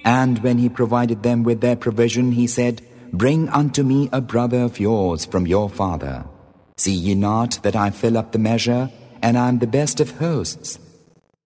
And when he provided them with their provision, he said, Bring unto me a brother of yours from your father. See ye not that I fill up the measure, and I am the best of hosts?